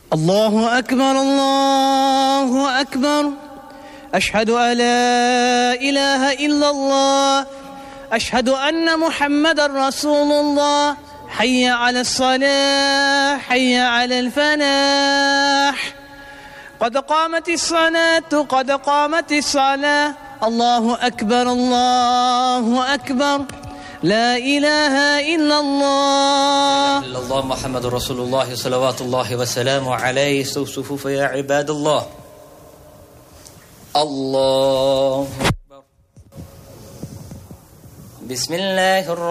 الله أكبر الله أكبر. أشهد أن لا إله إلا الله. أشهد أن محمد رسول الله. حي على الصلاة حي على الفلاح. قد قامت الصلاة قد قامت الصلاة. الله أكبر الله أكبر. لا إله إلا الله. إلا الله محمد رسول الله صلوات الله وسلامه عليه. صفوف يا عباد الله. الله أكبر. بسم الله الرحمن